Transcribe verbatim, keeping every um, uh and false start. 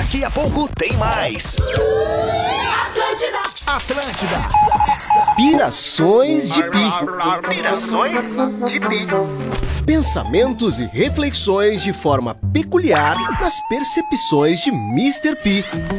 Daqui a pouco tem mais. Atlântida. Atlântida. Pirações de Pi. Pirações de Pi. Pensamentos e reflexões de forma peculiar nas percepções de mister P.